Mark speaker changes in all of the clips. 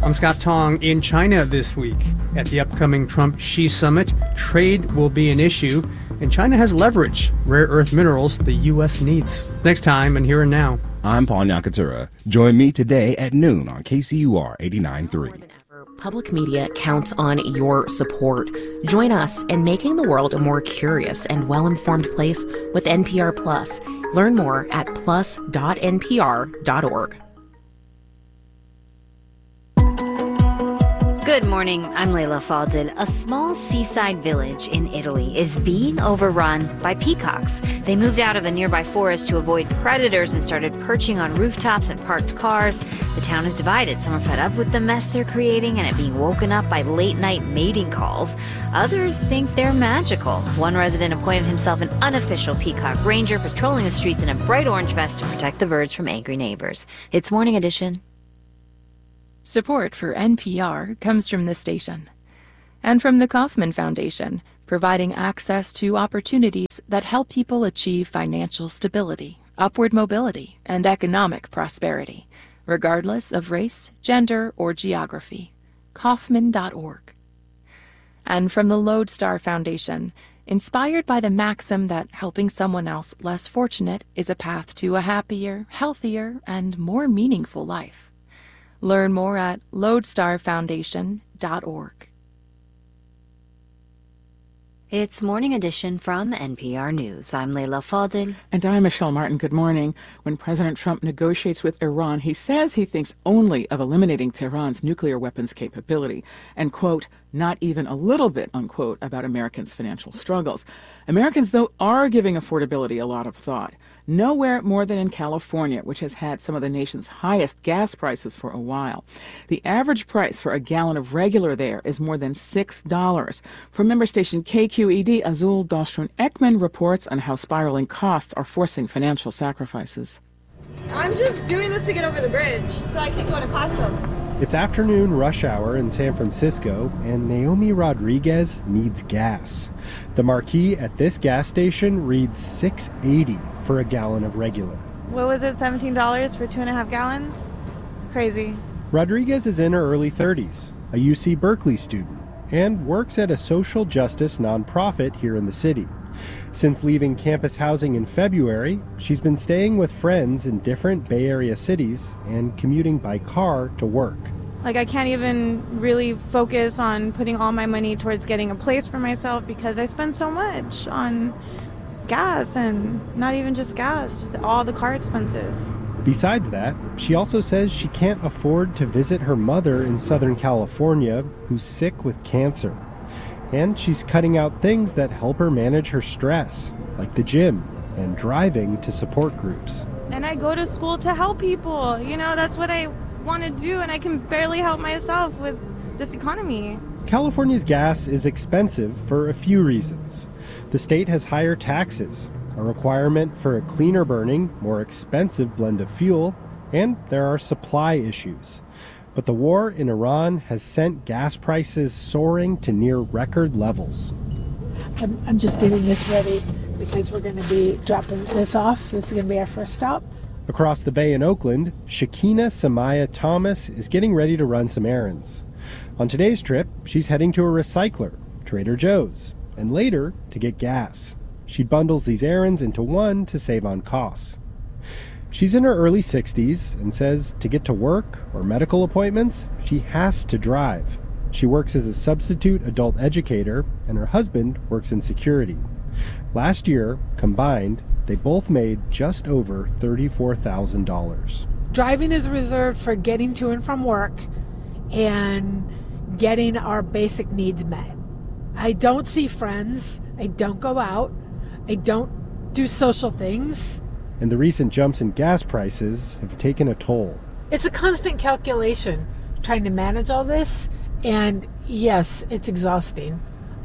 Speaker 1: I'm Scott Tong. In China this week, at the upcoming Trump-Xi summit, trade will be an issue, and China has leverage, rare earth minerals the U.S. needs. Next time and Here and Now.
Speaker 2: I'm Paul Nyakatura. Join me today at noon on KCUR 89.3.
Speaker 3: Public media counts on your support. Join us in making the world a more curious and well-informed place with NPR Plus. Learn more at plus.npr.org.
Speaker 4: Good morning, I'm Layla Faldil. A small seaside village in Italy is being overrun by peacocks. They moved out of a nearby forest to avoid predators and started perching on rooftops and parked cars. The town is divided. Some are fed up with the mess they're creating and it being woken up by late-night mating calls. Others think they're magical. One resident appointed himself an unofficial peacock ranger, patrolling the streets in a bright orange vest to protect the birds from angry neighbors. It's Morning Edition.
Speaker 5: Support for NPR comes from this station and from the Kauffman Foundation, providing access to opportunities that help people achieve financial stability, upward mobility, and economic prosperity, regardless of race, gender, or geography. Kauffman.org. And from the Lodestar Foundation, inspired by the maxim that helping someone else less fortunate is a path to a happier, healthier, and more meaningful life. Learn more at lodestarfoundation.org.
Speaker 4: It's Morning Edition from NPR News. I'm Layla Faldil.
Speaker 6: And I'm Michelle Martin. Good morning. When President Trump negotiates with Iran, he says he thinks only of eliminating Tehran's nuclear weapons capability and, quote, not even a little bit, unquote, about Americans' financial struggles. Americans, though, are giving affordability a lot of thought. Nowhere more than in California, which has had some of the nation's highest gas prices for a while. The average price for a gallon of regular there is more than $6. From member station KQED, Azul Dahlstrom-Ekman reports on how spiraling costs are forcing financial sacrifices.
Speaker 7: I'm just doing this to get over the bridge so I can go to Costco.
Speaker 8: It's afternoon rush hour in San Francisco, and Naomi Rodriguez needs gas. The marquee at this gas station reads $6.80 for a gallon of regular.
Speaker 7: What was it, $17 for 2.5 gallons? Crazy.
Speaker 8: Rodriguez is in her early 30s, a UC Berkeley student, and works at a social justice nonprofit here in the city. Since leaving campus housing in February, she's been staying with friends in different Bay Area cities and commuting by car to work.
Speaker 7: I can't even really focus on putting all my money towards getting a place for myself because I spend so much on gas, and not even just gas, just all the car expenses.
Speaker 8: Besides that, she also says she can't afford to visit her mother in Southern California, who's sick with cancer. And she's cutting out things that help her manage her stress, like the gym and driving to support groups.
Speaker 7: And I go to school to help people. That's what I want to do, and I can barely help myself with this economy.
Speaker 8: California's gas is expensive for a few reasons. The state has higher taxes, a requirement for a cleaner burning, more expensive blend of fuel, and there are supply issues. But the war in Iran has sent gas prices soaring to near record levels.
Speaker 9: I'm just getting this ready because we're going to be dropping this off. This is going to be our first stop.
Speaker 8: Across the bay in Oakland, Shakina Samaya Thomas is getting ready to run some errands. On today's trip, she's heading to a recycler, Trader Joe's, and later to get gas. She bundles these errands into one to save on costs. She's in her early 60s and says to get to work or medical appointments, she has to drive. She works as a substitute adult educator, and her husband works in security. Last year, combined, they both made just over $34,000.
Speaker 9: Driving is reserved for getting to and from work and getting our basic needs met. I don't see friends. I don't go out. I don't do social things.
Speaker 8: And the recent jumps in gas prices have taken a toll.
Speaker 9: It's a constant calculation, trying to manage all this, and yes, it's exhausting.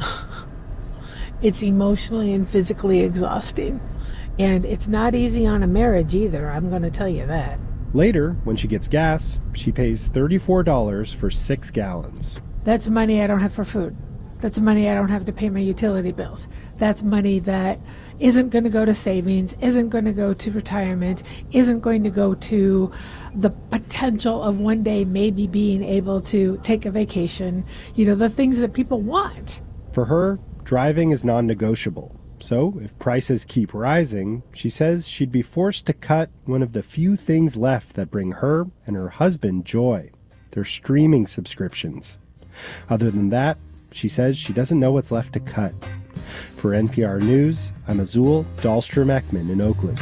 Speaker 9: It's emotionally and physically exhausting. And it's not easy on a marriage either, I'm going to tell you that.
Speaker 8: Later, when she gets gas, she pays $34 for 6 gallons.
Speaker 9: That's money I don't have for food. That's money I don't have to pay my utility bills. That's money that isn't going to go to savings, isn't going to go to retirement, isn't going to go to the potential of one day maybe being able to take a vacation, the things that people want.
Speaker 8: For her, driving is non-negotiable. So if prices keep rising, she says she'd be forced to cut one of the few things left that bring her and her husband joy, their streaming subscriptions. Other than that, she says she doesn't know what's left to cut. For NPR News, I'm Azul Dahlstrom-Ekman in Oakland.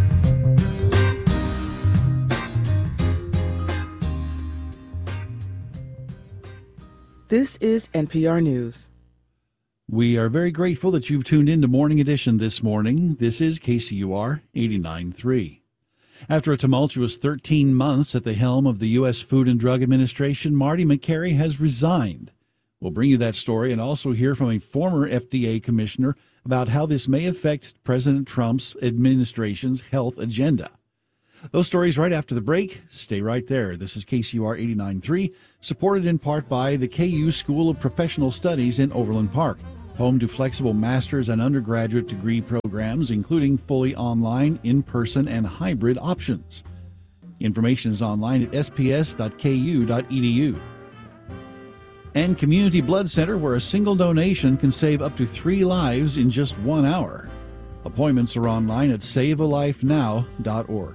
Speaker 6: This is NPR News.
Speaker 10: We are very grateful that you've tuned in to Morning Edition this morning. This is KCUR 89.3. After a tumultuous 13 months at the helm of the U.S. Food and Drug Administration, Marty Makary has resigned. We'll bring you that story and also hear from a former FDA commissioner about how this may affect President Trump's administration's health agenda. Those stories right after the break. Stay right there. This is KCUR 89.3, supported in part by the KU School of Professional Studies in Overland Park, home to flexible master's and undergraduate degree programs, including fully online, in-person, and hybrid options. Information is online at sps.ku.edu. And Community Blood Center, where a single donation can save up to 3 lives in just 1 hour. Appointments are online at savealifenow.org.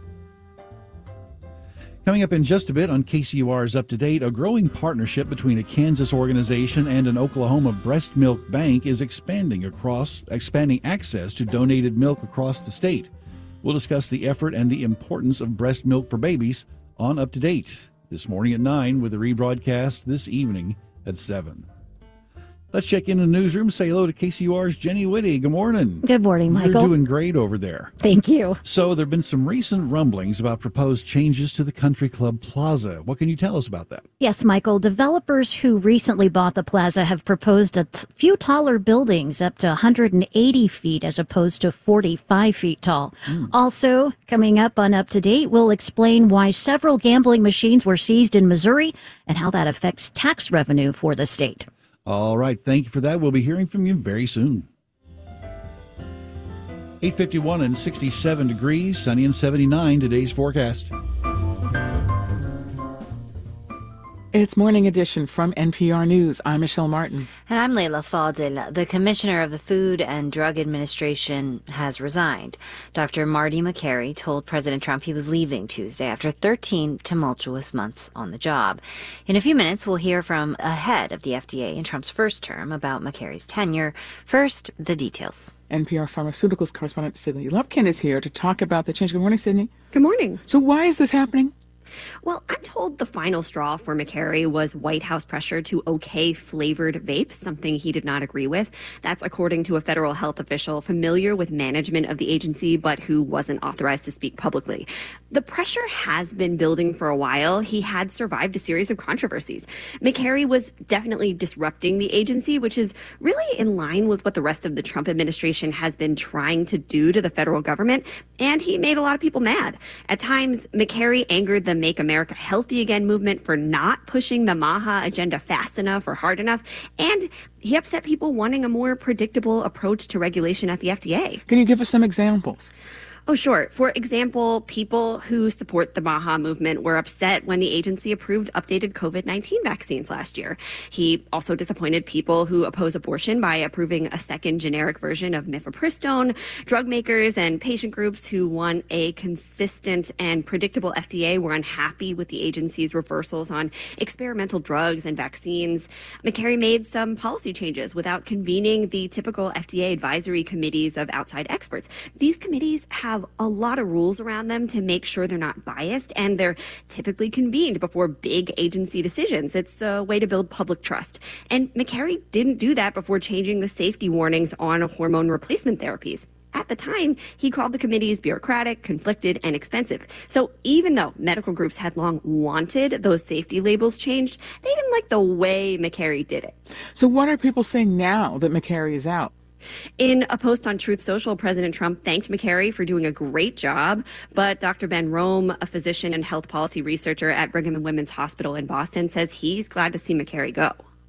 Speaker 10: Coming up in just a bit on KCUR's Up to Date, a growing partnership between a Kansas organization and an Oklahoma breast milk bank is expanding access to donated milk across the state. We'll discuss the effort and the importance of breast milk for babies on Up to Date this morning at 9 with a rebroadcast this evening at 7. Let's check in the newsroom. Say hello to KCUR's Jenny Whitty. Good morning.
Speaker 11: Good morning, Michael.
Speaker 10: You're doing great over there.
Speaker 11: Thank you.
Speaker 10: So there have been some recent rumblings about proposed changes to the Country Club Plaza. What can you tell us about that?
Speaker 11: Yes, Michael. Developers who recently bought the plaza have proposed a few taller buildings, up to 180 feet as opposed to 45 feet tall. Also, coming up on Up to Date, we'll explain why several gambling machines were seized in Missouri and how that affects tax revenue for the state.
Speaker 10: All right, thank you for that. We'll be hearing from you very soon. 8:51 and 67 degrees, sunny and 79 today's forecast.
Speaker 6: It's Morning Edition from NPR News. I'm Michelle Martin.
Speaker 4: And I'm Leila Fadel. The commissioner of the Food and Drug Administration has resigned. Dr. Marty Makary told President Trump he was leaving Tuesday after 13 tumultuous months on the job. In a few minutes, we'll hear from a head of the FDA in Trump's first term about Makary's tenure. First, the details.
Speaker 6: NPR Pharmaceuticals correspondent Sydney Lupkin is here to talk about the change. Good morning, Sydney.
Speaker 12: Good morning.
Speaker 6: So why is this happening?
Speaker 12: Well, I'm told the final straw for Makary was White House pressure to okay flavored vapes, something he did not agree with. That's according to a federal health official familiar with management of the agency, but who wasn't authorized to speak publicly. The pressure has been building for a while. He had survived a series of controversies. Makary was definitely disrupting the agency, which is really in line with what the rest of the Trump administration has been trying to do to the federal government, and he made a lot of people mad. At times, Makary angered the Make America Healthy Again movement for not pushing the MAHA agenda fast enough or hard enough, and he upset people wanting a more predictable approach to regulation at the FDA.
Speaker 6: Can you give us some examples?
Speaker 12: Oh, sure. For example, people who support the MAHA movement were upset when the agency approved updated COVID-19 vaccines last year. He also disappointed people who oppose abortion by approving a second generic version of mifepristone. Drug makers and patient groups who want a consistent and predictable FDA were unhappy with the agency's reversals on experimental drugs and vaccines. Makary made some policy changes without convening the typical FDA advisory committees of outside experts. These committees have a lot of rules around them to make sure they're not biased, and they're typically convened before big agency decisions. It's a way to build public trust. And Makary didn't do that before changing the safety warnings on hormone replacement therapies. At the time, he called the committees bureaucratic, conflicted, and expensive. So even though medical groups had long wanted those safety labels changed, they didn't like the way Makary did it.
Speaker 6: So what are people saying now that Makary is out?
Speaker 12: In a post on Truth Social, President Trump thanked Makary for doing a great job, but Dr. Ben Rome, a physician and health policy researcher at Brigham and Women's Hospital in Boston, says he's glad to see Makary go.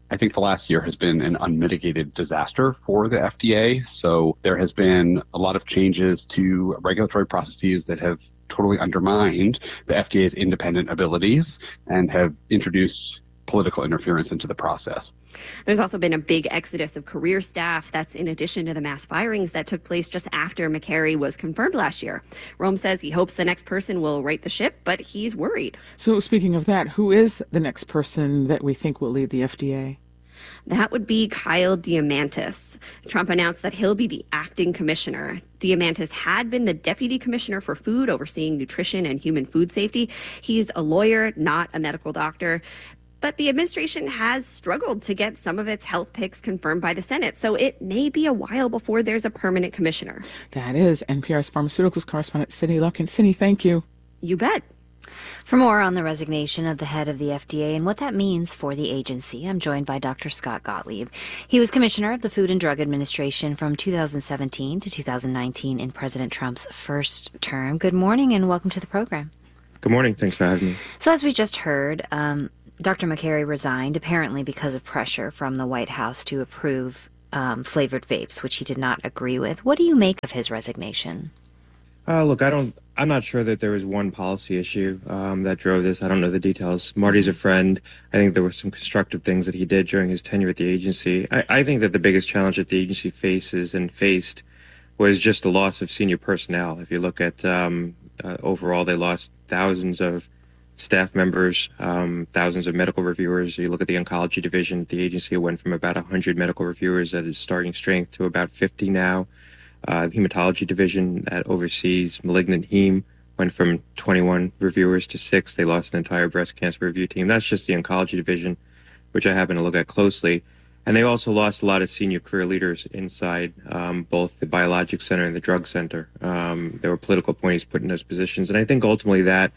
Speaker 13: I think the last year has been an unmitigated disaster for the FDA. So there has been a lot of changes to regulatory processes that have totally undermined the FDA's independent abilities and have introduced political interference into the process.
Speaker 12: There's also been a big exodus of career staff. That's in addition to the mass firings that took place just after McCary was confirmed last year. Rome says he hopes the next person will right the ship, but he's worried.
Speaker 6: So speaking of that, who is the next person that we think will lead the FDA?
Speaker 12: That would be Kyle Diamantis. Trump announced that he'll be the acting commissioner. Diamantis had been the deputy commissioner for food, overseeing nutrition and human food safety. He's a lawyer, not a medical doctor. But the administration has struggled to get some of its health picks confirmed by the Senate, so it may be a while before there's a permanent commissioner.
Speaker 6: That is NPR's pharmaceuticals correspondent, Sydney Lupkin. Sydney, thank you.
Speaker 12: You bet.
Speaker 4: For more on the resignation of the head of the FDA and what that means for the agency, I'm joined by Dr. Scott Gottlieb. He was commissioner of the Food and Drug Administration from 2017 to 2019 in President Trump's first term. Good morning and welcome to the program.
Speaker 14: Good morning. Thanks for having me.
Speaker 4: So as we just heard, Dr. McCary resigned apparently because of pressure from the White House to approve flavored vapes, which he did not agree with. What do you make of his resignation?
Speaker 14: Look, I'm not sure that there was one policy issue that drove this. I don't know the details. Marty's a friend. I think there were some constructive things that he did during his tenure at the agency. I think that the biggest challenge that the agency faces and faced was just the loss of senior personnel. If you look at overall, they lost thousands of staff members, thousands of medical reviewers. You look at the oncology division at the agency, it went from about 100 medical reviewers at its starting strength to about 50 now. The hematology division that oversees malignant heme went from 21 reviewers to 6. They lost an entire breast cancer review team. That's just the oncology division, which I happen to look at closely. And they also lost a lot of senior career leaders inside both the Biologics Center and the Drug Center. There were political appointees put in those positions. And I think ultimately that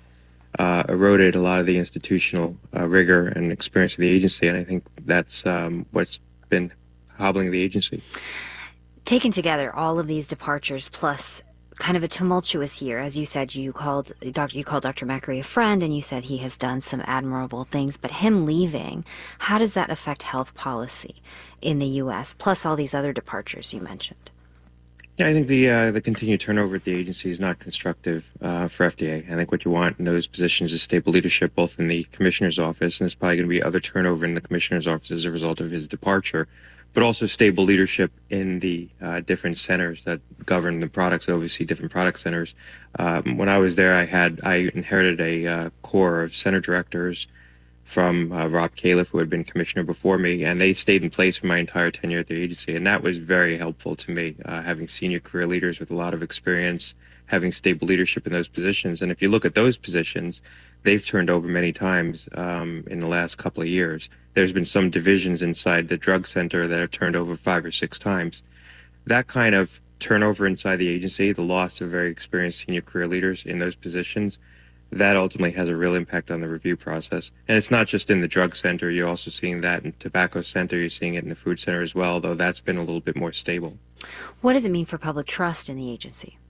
Speaker 14: eroded a lot of the institutional rigor and experience of the agency. And I think that's what's been hobbling the agency.
Speaker 4: Taken together, all of these departures plus kind of a tumultuous year. As you said, you called Dr. McCary a friend, and you said he has done some admirable things. But him leaving, how does that affect health policy in the U.S., plus all these other departures you mentioned?
Speaker 14: Yeah, I think the continued turnover at the agency is not constructive for FDA. I think what you want in those positions is stable leadership, both in the commissioner's office, and there's probably going to be other turnover in the commissioner's office as a result of his departure, but also stable leadership in the different centers that govern the products, oversee different product centers. When I was there, I inherited a core of center directors from Rob Califf, who had been commissioner before me, and they stayed in place for my entire tenure at the agency, and that was very helpful to me, having senior career leaders with a lot of experience, having stable leadership in those positions. And if you look at those positions, they've turned over many times in the last couple of years. There's been some divisions inside the drug center that have turned over 5 or 6 times. That kind of turnover inside the agency, the loss of very experienced senior career leaders in those positions, that ultimately has a real impact on the review process. And it's not just in the drug center. You're also seeing that in tobacco center. You're seeing it in the food center as well, though that's been a little bit more stable.
Speaker 4: What does it mean for public trust in the agency?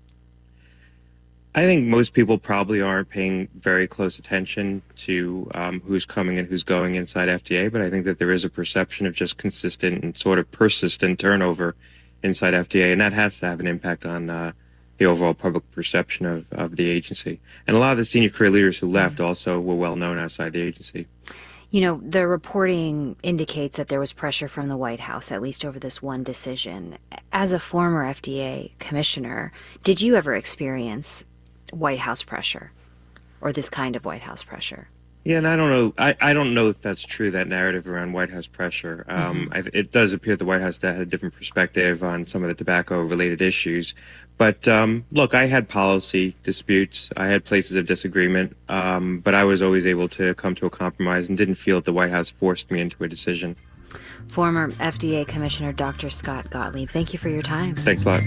Speaker 14: I think most people probably aren't paying very close attention to who's coming and who's going inside FDA, but I think that there is a perception of just consistent and sort of persistent turnover inside FDA, and that has to have an impact on the overall public perception of the agency. And a lot of the senior career leaders who left also were well known outside the agency.
Speaker 4: You know, the reporting indicates that there was pressure from the White House, at least over this one decision. As a former FDA commissioner, did you ever experience White House pressure, or this kind of White House pressure?
Speaker 14: Yeah, and I don't know. I don't know if that's true, that narrative around White House pressure. It does appear the White House had a different perspective on some of the tobacco-related issues. But look, I had policy disputes. I had places of disagreement, but I was always able to come to a compromise and didn't feel that the White House forced me into a decision.
Speaker 4: Former FDA Commissioner Dr. Scott Gottlieb, thank you for your time.
Speaker 14: Thanks a lot.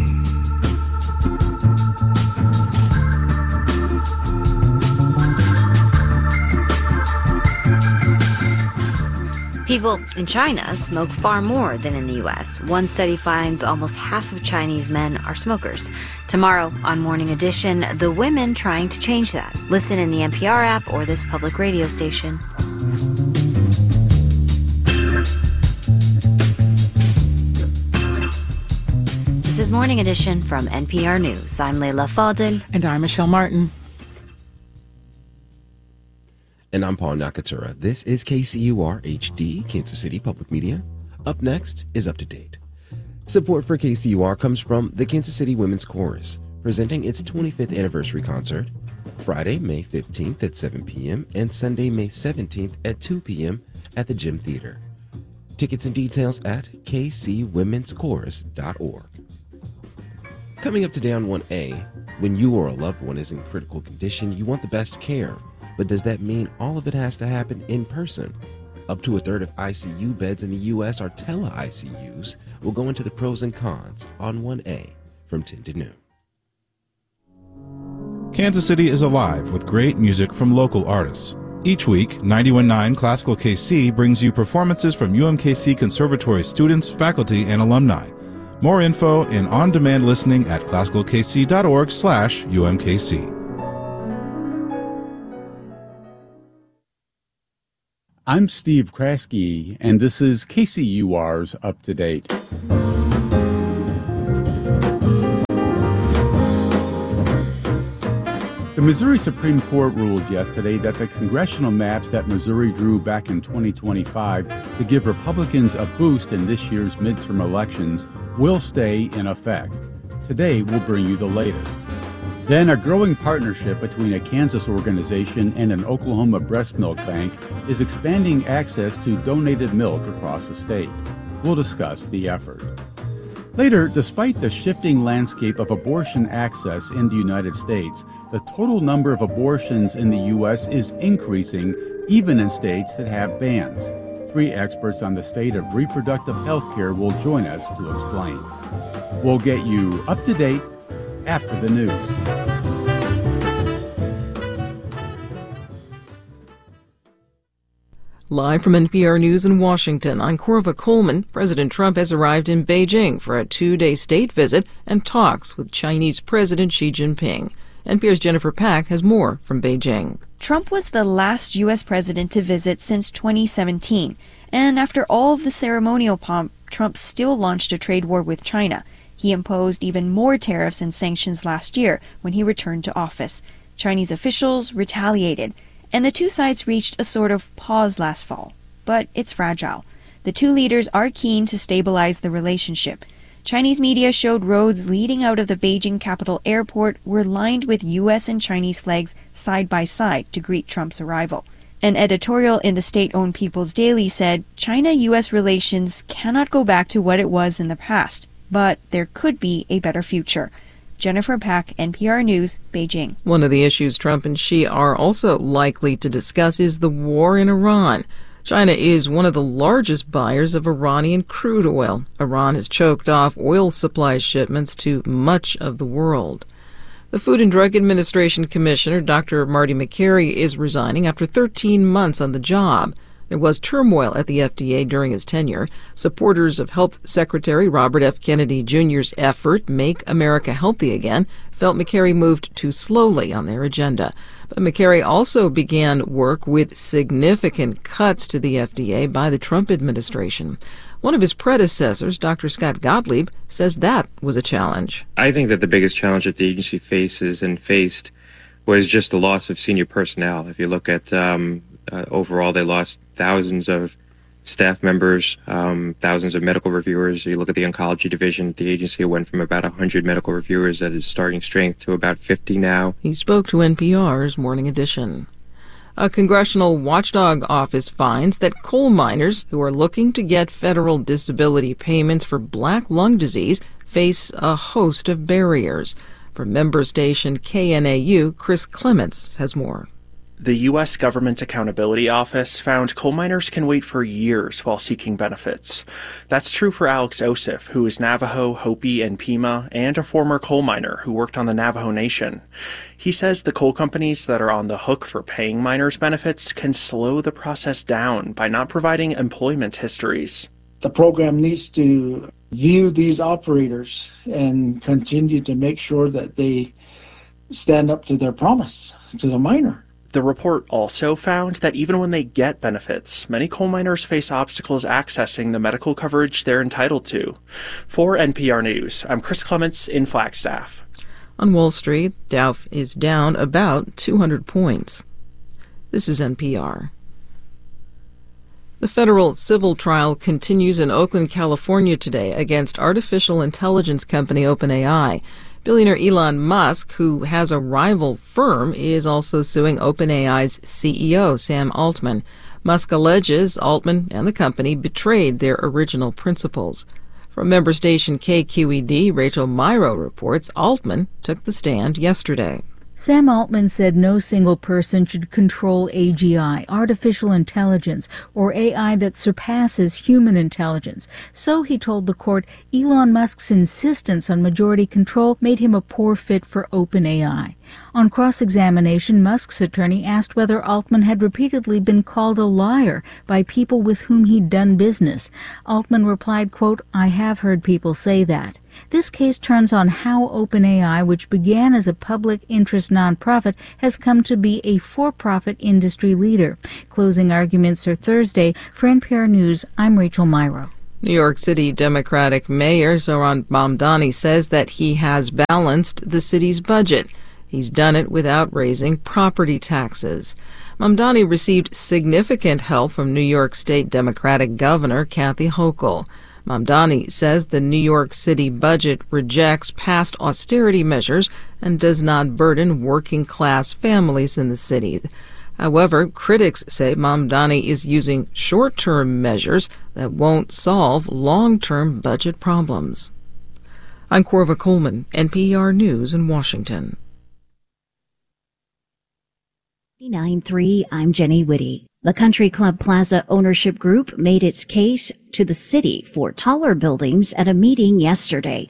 Speaker 4: People in China smoke far more than in the U.S. One study finds almost half of Chinese men are smokers. Tomorrow on Morning Edition, the women trying to change that. Listen in the NPR app or this public radio station. is Morning Edition from NPR News. I'm Leila Fadel.
Speaker 6: And I'm Michelle Martin.
Speaker 15: And I'm Paul Nakatura. This is KCUR HD, Kansas City Public Media. Up next is Up to Date. Support for KCUR comes from the Kansas City Women's Chorus, presenting its 25th anniversary concert, Friday, May 15th at 7 p.m. and Sunday, May 17th at 2 p.m. at the Gym Theater. Tickets and details at kcwomenschorus.org. Coming up today on 1A, when you or a loved one is in critical condition, you want the best care. But does that mean all of it has to happen in person? Up to a third of ICU beds in the U.S. are tele-ICUs. We'll go into the pros and cons on 1A from 10 to noon.
Speaker 16: Kansas City is alive with great music from local artists. Each week, 91.9 Classical KC brings you performances from UMKC Conservatory students, faculty, and alumni. More info and on-demand listening at classicalkc.org/UMKC.
Speaker 17: I'm Steve Kraske, and this is KCUR's Up to Date. The Missouri Supreme Court ruled yesterday that the congressional maps that Missouri drew back in 2025 to give Republicans a boost in this year's midterm elections will stay in effect. Today, we'll bring you the latest. Then, a growing partnership between a Kansas organization and an Oklahoma breast milk bank is expanding access to donated milk across the state. We'll discuss the effort. Later, despite the shifting landscape of abortion access in the United States, the total number of abortions in the U.S. is increasing, even in states that have bans. 3 experts on the state of reproductive health care will join us to explain. We'll get you up to date after the news.
Speaker 18: Live from NPR News in Washington, I'm Corva Coleman. President Trump has arrived in Beijing for a 2-day state visit and talks with Chinese President Xi Jinping. NPR's Jennifer Pack has more from Beijing.
Speaker 19: Trump was the last U.S. president to visit since 2017. And after all of the ceremonial pomp, Trump still launched a trade war with China. He imposed even more tariffs and sanctions last year when he returned to office. Chinese officials retaliated, and the two sides reached a sort of pause last fall. But it's fragile. The two leaders are keen to stabilize the relationship. Chinese media showed roads leading out of the Beijing Capital Airport were lined with U.S. and Chinese flags side by side to greet Trump's arrival. An editorial in the state-owned People's Daily said China-U.S. relations cannot go back to what it was in the past, but there could be a better future. Jennifer Pack, NPR News, Beijing.
Speaker 18: One of the issues Trump and Xi are also likely to discuss is the war in Iran. China is one of the largest buyers of Iranian crude oil. Iran has choked off oil supply shipments to much of the world. The Food and Drug Administration Commissioner, Dr. Marty Makary, is resigning after 13 months on the job. There was turmoil at the FDA during his tenure. Supporters of Health Secretary Robert F. Kennedy Jr.'s effort, Make America Healthy Again, felt Makary moved too slowly on their agenda. But Makary also began work with significant cuts to the FDA by the Trump administration. One of his predecessors, Dr. Scott Gottlieb, says that was a challenge.
Speaker 14: I think that the biggest challenge that the agency faces and faced was just the loss of senior personnel. If you look at overall, they lost thousands of staff members, thousands of medical reviewers. You look at the oncology division, the agency went from about 100 medical reviewers at its starting strength to about 50 now.
Speaker 18: He spoke to NPR's Morning Edition. A congressional watchdog office finds that coal miners who are looking to get federal disability payments for black lung disease face a host of barriers. From member station KNAU, Chris Clements has more.
Speaker 20: The U.S. Government Accountability Office found coal miners can wait for years while seeking benefits. That's true for Alex Osif, who is Navajo, Hopi, and Pima, and a former coal miner who worked on the Navajo Nation. He says the coal companies that are on the hook for paying miners benefits can slow the process down by not providing employment histories.
Speaker 21: The program needs to view these operators and continue to make sure that they stand up to their promise to the miner.
Speaker 20: The report also found that even when they get benefits, many coal miners face obstacles accessing the medical coverage they're entitled to. For NPR News, I'm Chris Clements in Flagstaff.
Speaker 18: On Wall Street, Dow is down about 200 points. This is NPR. The federal civil trial continues in Oakland, California today against artificial intelligence company OpenAI. Billionaire Elon Musk, who has a rival firm, is also suing OpenAI's CEO, Sam Altman. Musk alleges Altman and the company betrayed their original principles. From member station KQED, Rachel Myrow reports Altman took the stand yesterday.
Speaker 1: Sam Altman said no single person should control AGI, artificial intelligence, or AI that surpasses human intelligence. So, he told the court, Elon Musk's insistence on majority control made him a poor fit for OpenAI. On cross-examination, Musk's attorney asked whether Altman had repeatedly been called a liar by people with whom he'd done business. Altman replied, quote, I have heard people say that. This case turns on how OpenAI, which began as a public interest nonprofit, has come to be a for-profit industry leader. Closing arguments are Thursday. For NPR News, I'm Rachel Myrow.
Speaker 18: New York City Democratic Mayor Zohran Mamdani says that he has balanced the city's budget. He's done it without raising property taxes. Mamdani received significant help from New York State Democratic Governor Kathy Hochul. Mamdani says the New York City budget rejects past austerity measures and does not burden working-class families in the city. However, critics say Mamdani is using short-term measures that won't solve long-term budget problems. I'm Corva Coleman, NPR News in Washington.
Speaker 11: 99.3, I'm Jenny Whitty. The Country Club Plaza Ownership Group made its case to the city for taller buildings at a meeting yesterday.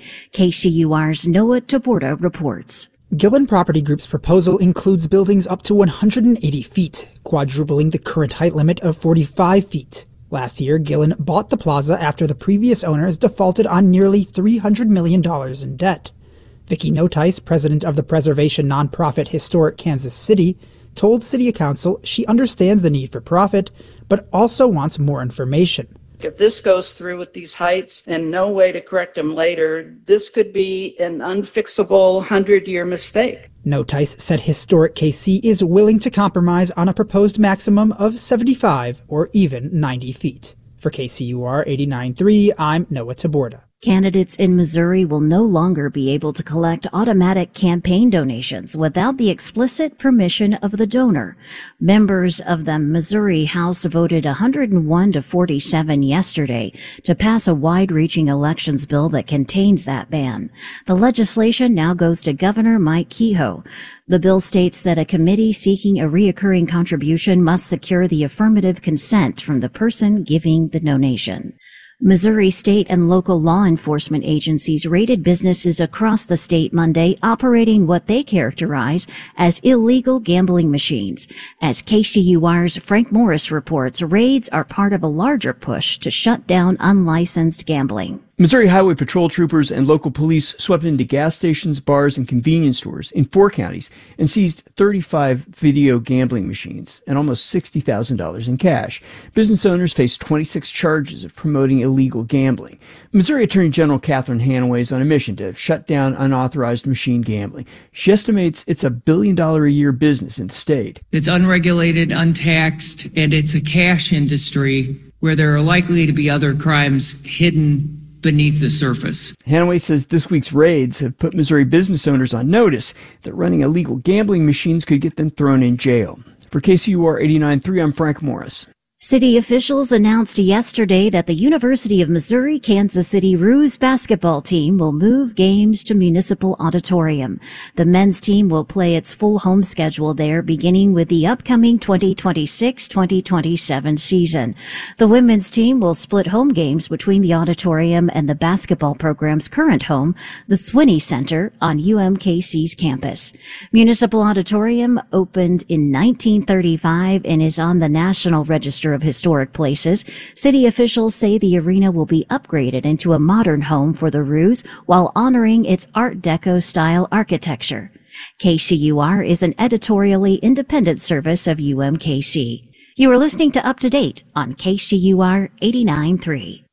Speaker 11: KCUR's Noah Taborda reports.
Speaker 22: Gillen Property Group's proposal includes buildings up to 180 feet, quadrupling the current height limit of 45 feet. Last year, Gillen bought the plaza after the previous owners defaulted on nearly $300 million in debt. Vicki Notice, president of the preservation nonprofit Historic Kansas City, told City Council she understands the need for profit, but also wants more information.
Speaker 23: If this goes through with these heights and no way to correct them later, this could be an unfixable 100-year mistake.
Speaker 22: Notice said Historic KC is willing to compromise on a proposed maximum of 75 or even 90 feet. For KCUR 89.3, I'm Noah Taborda.
Speaker 11: Candidates in Missouri will no longer be able to collect automatic campaign donations without the explicit permission of the donor. Members of the Missouri House voted 101 to 47 yesterday to pass a wide-reaching elections bill that contains that ban. The legislation now goes to Governor Mike Kehoe. The bill states that a committee seeking a reoccurring contribution must secure the affirmative consent from the person giving the donation. Missouri state and local law enforcement agencies raided businesses across the state Monday operating what they characterize as illegal gambling machines. As KCUR's Frank Morris reports, raids are part of a larger push to shut down unlicensed gambling.
Speaker 24: Missouri Highway Patrol troopers and local police swept into gas stations, bars, and convenience stores in 4 counties and seized 35 video gambling machines and almost $60,000 in cash. Business owners face 26 charges of promoting illegal gambling. Missouri Attorney General Catherine Hanaway is on a mission to shut down unauthorized machine gambling. She estimates it's $1 billion a year business in the state.
Speaker 25: It's unregulated, untaxed, and it's a cash industry where there are likely to be other crimes hidden beneath the surface.
Speaker 24: Hanaway says this week's raids have put Missouri business owners on notice that running illegal gambling machines could get them thrown in jail. For KCUR 89.3, I'm Frank Morris.
Speaker 11: City officials announced yesterday that the University of Missouri Kansas City Roos basketball team will move games to Municipal Auditorium. The men's team will play its full home schedule there, beginning with the upcoming 2026-2027 season. The women's team will split home games between the auditorium and the basketball program's current home, the Swinney Center on UMKC's campus. Municipal Auditorium opened in 1935 and is on the National Register of Historic Places. City officials say the arena will be upgraded into a modern home for the Roos while honoring its Art Deco style architecture. KCUR is an editorially independent service of UMKC. You are listening to Up to Date on KCUR 89.3.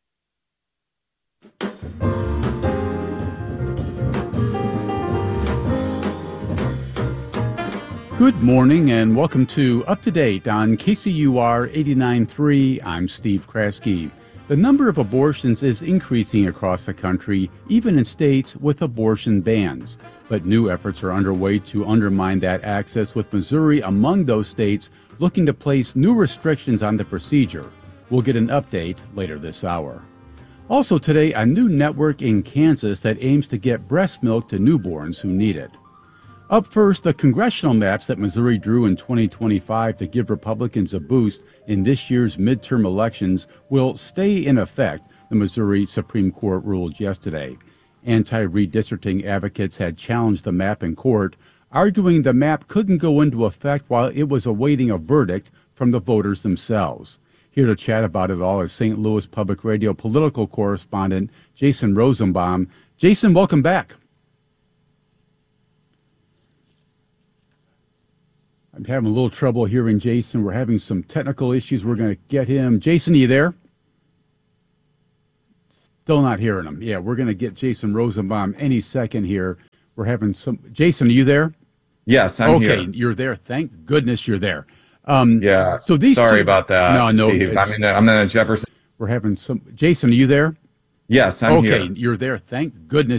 Speaker 17: Good morning and welcome to Up to Date on KCUR 89.3. I'm Steve Kraske. The number of abortions is increasing across the country, even in states with abortion bans. But new efforts are underway to undermine that access, with Missouri among those states looking to place new restrictions on the procedure. We'll get an update later this hour. Also today, a new network in Kansas that aims to get breast milk to newborns who need it. Up first, the congressional maps that Missouri drew in 2025 to give Republicans a boost in this year's midterm elections will stay in effect, the Missouri Supreme Court ruled yesterday. Anti-redistricting advocates had challenged the map in court, arguing the map couldn't go into effect while it was awaiting a verdict from the voters themselves. Here to chat about it all is St. Louis Public Radio political correspondent Jason Rosenbaum. Jason, welcome back. I'm having a little trouble hearing Jason. We're having some technical issues. We're going to get him. Jason, are you there? Still not hearing him. Yeah, we're going to get Jason Rosenbaum any second here. We're having some... Jason, are you there?
Speaker 2: Yes, I'm here.
Speaker 17: Okay, you're there. Thank goodness you're there.
Speaker 2: Yeah,
Speaker 17: so these
Speaker 2: sorry about that,
Speaker 17: No,
Speaker 2: Steve. I'm in a Jefferson.
Speaker 17: We're having some... Jason, are you there?
Speaker 2: Yes, I'm here.
Speaker 17: Okay, you're there. Thank goodness